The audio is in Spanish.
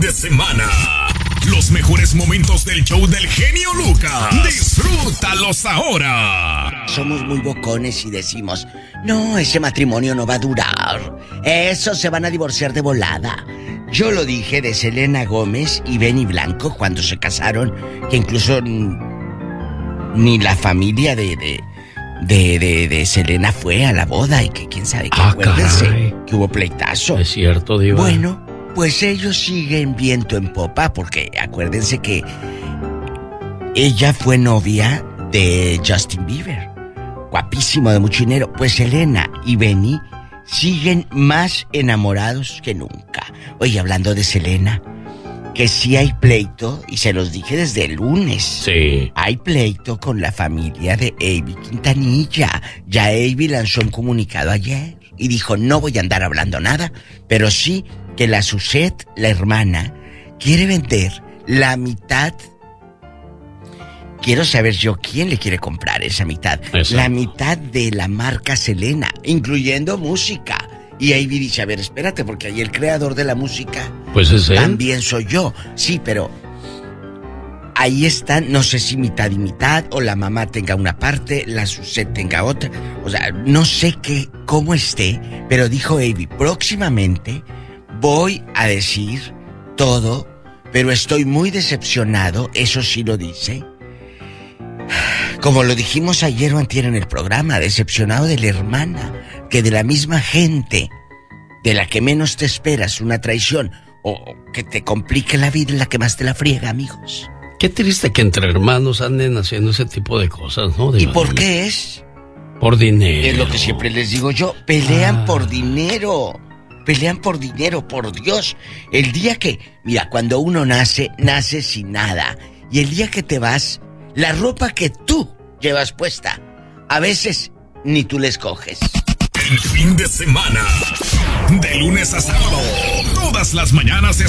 de semana. Los mejores momentos del show del genio Lucas. Disfrútalos ahora. Somos muy bocones y decimos, no, ese matrimonio no va a durar. Eso se van a divorciar de volada. Yo lo dije de Selena Gómez y Benny Blanco cuando se casaron, que incluso ni la familia de Selena fue a la boda y que quién sabe qué. Acuérdense que hubo pleitazo. Es cierto, Diva. Bueno, pues ellos siguen viento en popa porque acuérdense que ella fue novia de Justin Bieber. Guapísimo, de mucho dinero. Pues Selena y Benny siguen más enamorados que nunca. Oye, hablando de Selena, que sí hay pleito, y se los dije desde el lunes. Sí. Hay pleito con la familia de Ivy Quintanilla. Ya Ivy lanzó un comunicado ayer y dijo, no voy a andar hablando nada, pero sí que la Suzette, la hermana, quiere vender la mitad. Quiero saber yo quién le quiere comprar esa mitad. Exacto. La mitad de la marca Selena, incluyendo música. Y Ivy dice, a ver, espérate, porque ahí el creador de la música pues es él. También soy yo. Sí, pero ahí están, no sé si mitad y mitad, o la mamá tenga una parte, la Suzette tenga otra. O sea, no sé cómo esté, pero dijo Ivy, próximamente voy a decir todo, pero estoy muy decepcionado, eso sí lo dice. Como lo dijimos ayer o antier en el programa, decepcionado de la hermana, que de la misma gente de la que menos te esperas una traición o que te complique la vida, en la que más te la friega, amigos. Qué triste que entre hermanos anden haciendo ese tipo de cosas, ¿no? ¿Y por qué es? Por dinero. Es lo que siempre les digo yo, pelean por dinero. Pelean por dinero, por Dios. El día que, mira, cuando uno nace sin nada. Y el día que te vas, la ropa que tú llevas puesta, a veces ni tú la escoges. El fin de semana, de lunes a sábado, todas las mañanas